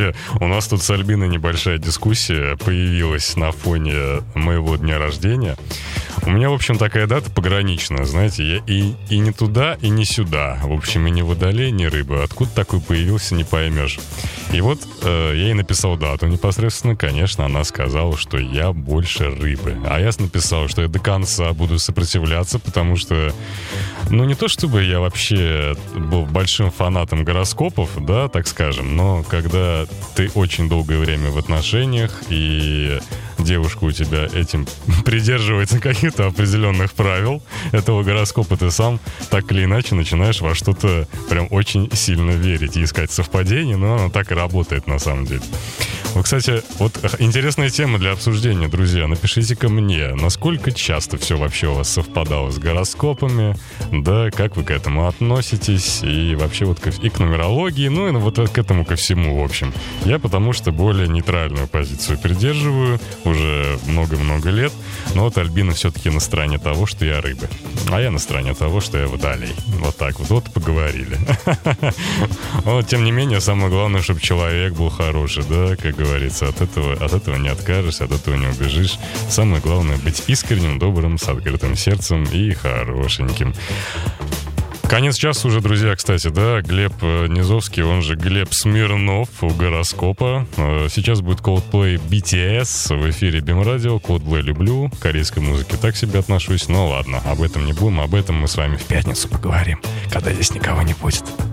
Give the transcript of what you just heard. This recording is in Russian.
кстати, у нас тут с Альбиной небольшая дискуссия появилась на фоне моего дня рождения. У меня, в общем, такая дата пограничная, знаете, я и не туда, и не сюда. В общем, и не водолей, ни рыба. Откуда такой появился, не поймешь. И вот я ей написал дату непосредственно. Конечно, она сказала, что я больше рыбы. А я написал, что я до конца буду сопротивляться, потому что, ну, не то чтобы я вообще был большим фанатом гороскопов, да, так скажем, но когда ты очень долгое время в отношениях, и девушка у тебя этим придерживается каких-то определенных правил этого гороскопа, ты сам так или иначе начинаешь во что-то прям очень сильно верить и искать совпадение, но оно так и работает на самом деле. Вот, кстати, вот интересная тема для обсуждения, друзья. Напишите-ка мне, насколько часто все вообще у вас совпадало с гороскопами, да, как вы к этому относитесь, и вообще вот и к нумерологии, ну и вот к этому ко всему, в общем. Я потому что более нейтральную позицию придерживаю уже много-много лет, но вот Альбина все-таки на стороне того, что я рыба, а я на стороне того, что я водолей. Вот так вот поговорили. Но, тем не менее, самое главное, чтобы человек был хороший, да, как говорится, от этого не откажешься, от этого не убежишь. Самое главное быть искренним, добрым, с открытым сердцем и хорошеньким. Конец часа уже, друзья, кстати, да, Глеб Низовский, он же Глеб Смирнов у гороскопа. Сейчас будет Coldplay BTS в эфире BIM-радио. Coldplay люблю, к корейской музыке так себе отношусь, но ладно, об этом не будем, об этом мы с вами в пятницу поговорим, когда здесь никого не будет.